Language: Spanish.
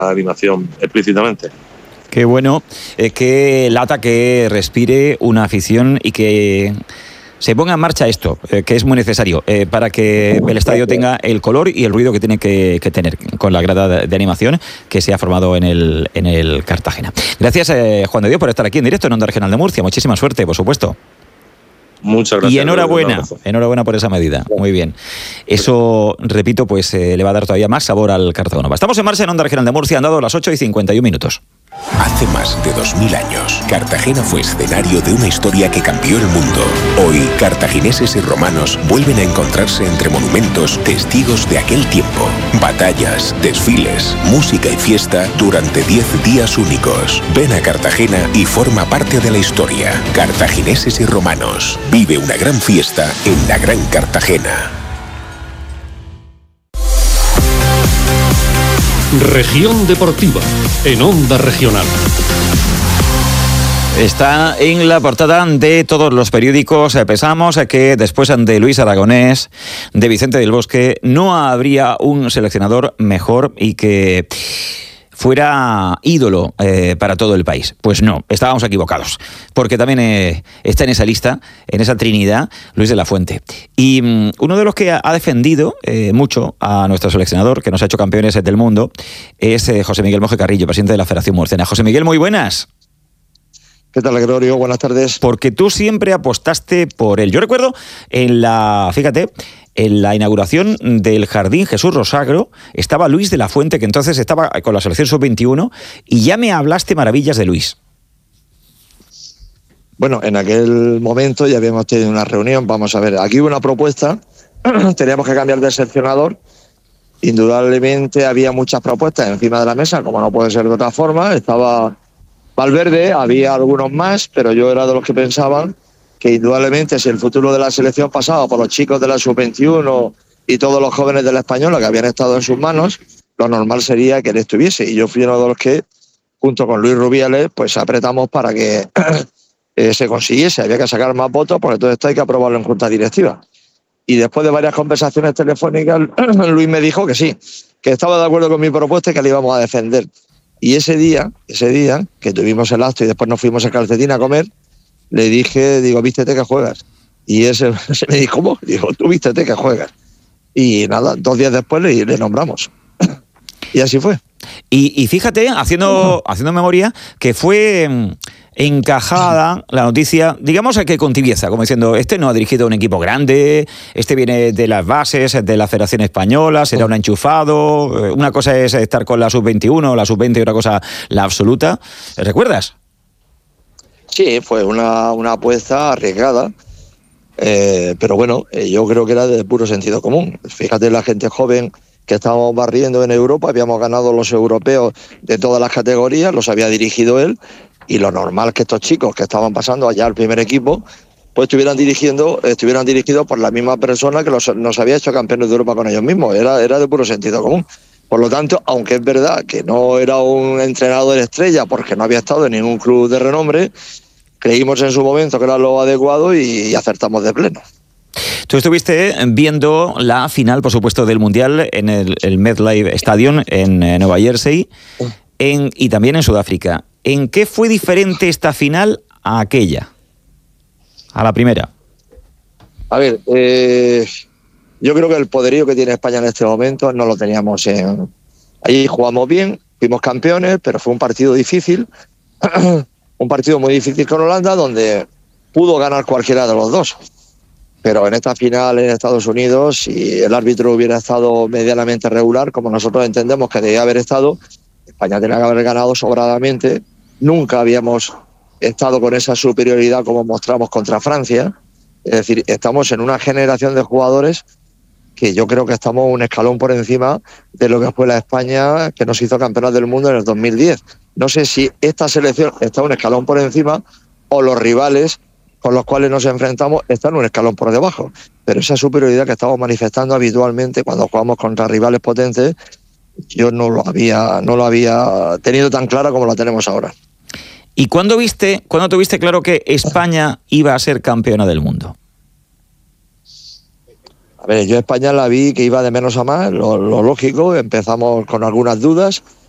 animación explícitamente. Qué bueno, que lata que respire una afición y que se ponga en marcha esto, que es muy necesario para que el estadio tenga el color y el ruido que tiene que tener con la grada de animación que se ha formado en el Cartagena. Gracias, Juan de Dios, por estar aquí en directo en Onda Regional de Murcia. Muchísima suerte, por supuesto. Muchas gracias. Y enhorabuena por esa medida. Muy bien. Eso, repito, pues le va a dar todavía más sabor al Cartagonova. Estamos en marcha en Onda Regional de Murcia, han dado las 8:51. Hace más de 2000 años, Cartagena fue escenario de una historia que cambió el mundo. Hoy, cartagineses y romanos vuelven a encontrarse entre monumentos, testigos de aquel tiempo. Batallas, desfiles, música y fiesta durante 10 días únicos. Ven a Cartagena y forma parte de la historia. Cartagineses y romanos. Vive una gran fiesta en la Gran Cartagena. Región Deportiva, en Onda Regional. Está en la portada de todos los periódicos. Pensamos que después de Luis Aragonés, de Vicente del Bosque, no habría un seleccionador mejor y que fuera ídolo para todo el país. Pues no, estábamos equivocados, porque también está en esa lista, en esa trinidad, Luis de la Fuente. Y uno de los que ha defendido mucho a nuestro seleccionador, que nos ha hecho campeones del mundo, es José Miguel Moje Carrillo, presidente de la Federación Murciana. José Miguel, muy buenas. ¿Qué tal, Gregorio? Buenas tardes. Porque tú siempre apostaste por él. Yo recuerdo en la inauguración del Jardín Jesús Rosagro estaba Luis de la Fuente, que entonces estaba con la selección sub-21, y ya me hablaste maravillas de Luis. Bueno, en aquel momento ya habíamos tenido una reunión. Vamos a ver, aquí hubo una propuesta, teníamos que cambiar de seleccionador. Indudablemente había muchas propuestas encima de la mesa, como no puede ser de otra forma. Estaba Valverde, había algunos más, pero yo era de los que pensaban que indudablemente si el futuro de la selección pasaba por los chicos de la sub-21 y todos los jóvenes de la Española que habían estado en sus manos, lo normal sería que él estuviese. Y yo fui uno de los que, junto con Luis Rubiales, pues apretamos para que se consiguiese. Había que sacar más votos, porque todo esto hay que aprobarlo en junta directiva. Y después de varias conversaciones telefónicas, Luis me dijo que sí, que estaba de acuerdo con mi propuesta y que la íbamos a defender. Y ese día que tuvimos el acto y después nos fuimos a Calcetín a comer, le dije, vístete que juegas. Y ese me dijo, ¿cómo? Digo, tú vístete que juegas. Y nada, 2 días después le nombramos. Y así fue. Y fíjate, haciendo memoria, que fue encajada la noticia, digamos que con tibieza, como diciendo, este no ha dirigido un equipo grande, este viene de las bases de la Federación Española, será un enchufado, una cosa es estar con la sub-21 o la sub-20 y otra cosa la absoluta. ¿Recuerdas? Sí, fue una apuesta arriesgada, pero bueno, yo creo que era de puro sentido común. Fíjate, la gente joven que estábamos barriendo en Europa, habíamos ganado los europeos de todas las categorías, los había dirigido él, y lo normal es que estos chicos que estaban pasando allá al primer equipo, pues estuvieran dirigidos por la misma persona que nos había hecho campeones de Europa con ellos mismos. Era de puro sentido común. Por lo tanto, aunque es verdad que no era un entrenador estrella porque no había estado en ningún club de renombre, creímos en su momento que era lo adecuado y acertamos de pleno. Tú estuviste viendo la final, por supuesto, del Mundial en el MetLife Stadium en Nueva Jersey y también en Sudáfrica. ¿En qué fue diferente esta final a aquella? A la primera. A ver, yo creo que el poderío que tiene España en este momento no lo teníamos Ahí jugamos bien, fuimos campeones, pero fue un partido difícil. Un partido muy difícil con Holanda, donde pudo ganar cualquiera de los dos. Pero en esta final en Estados Unidos, si el árbitro hubiera estado medianamente regular, como nosotros entendemos que debía haber estado, España tenía que haber ganado sobradamente. Nunca habíamos estado con esa superioridad como mostramos contra Francia. Es decir, estamos en una generación de jugadores que yo creo que estamos un escalón por encima de lo que fue la España que nos hizo campeonas del mundo en el 2010. No sé si esta selección está un escalón por encima o los rivales con los cuales nos enfrentamos están un escalón por debajo. Pero esa superioridad que estamos manifestando habitualmente cuando jugamos contra rivales potentes, yo no lo había tenido tan clara como la tenemos ahora. ¿Y cuándo tuviste claro que España iba a ser campeona del mundo? A ver, yo España la vi que iba de menos a más, lo lógico. Empezamos con algunas dudas,